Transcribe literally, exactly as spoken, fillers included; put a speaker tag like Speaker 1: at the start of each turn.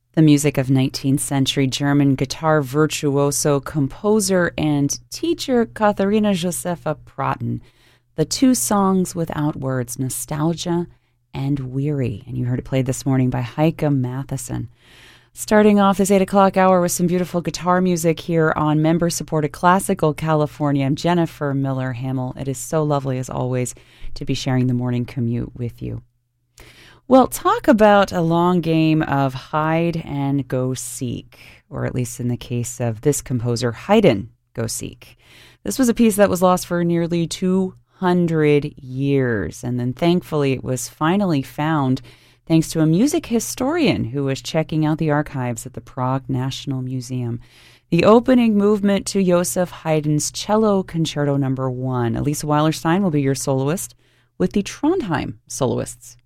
Speaker 1: The music of nineteenth century German guitar virtuoso, composer, and teacher Katharina Josepha Praten. The two songs without words, Nostalgia and Weary. And you heard it played this morning by Heike Matheson. Starting off this eight o'clock hour with some beautiful guitar music here on member-supported Classical California. I'm Jennifer Miller Hamill. It is so lovely, as always, to be sharing the morning commute with you. Well, talk about a long game of hide and go seek, or at least in the case of this composer, hide and go seek. This was a piece that was lost for nearly two hundred years, and then thankfully it was finally found thanks to a music historian who was checking out the archives at the Prague National Museum. The opening movement to Joseph Haydn's Cello Concerto Number One. Elisa Weilerstein will be your soloist with the Trondheim Soloists.